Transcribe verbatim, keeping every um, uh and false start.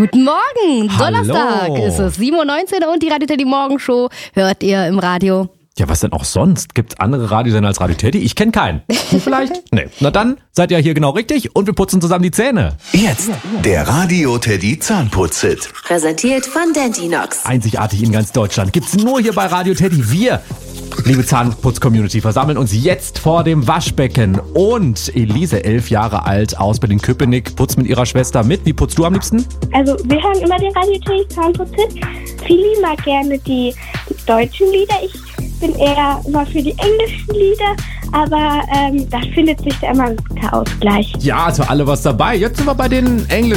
Guten Morgen, Hallo. Donnerstag ist es, sieben Uhr neunzehn und die Radio Teddy Morgenshow hört ihr im Radio. Ja, was denn auch sonst? Gibt's andere Radiosender als Radio Teddy? Ich kenne keinen. Du vielleicht? Nee. Na dann seid ihr hier genau richtig und wir putzen zusammen die Zähne. Jetzt der Radio Teddy Zahnputz-Hit. Präsentiert von Dentinox. Einzigartig in ganz Deutschland. Gibt's nur hier bei Radio Teddy. Wir, liebe Zahnputz-Community, versammeln uns jetzt vor dem Waschbecken. Und Elise, elf Jahre alt, aus Berlin-Köpenick, putzt mit ihrer Schwester mit. Wie putzt du am liebsten? Also wir hören immer den Radio Teddy Zahnputz-Hit. Fili mag gerne die, die deutschen Lieder. Ich bin eher immer für die englischen Lieder, aber ähm, da findet sich da immer ein guter Ausgleich. Ja, also alle was dabei. Jetzt sind wir bei den englischen.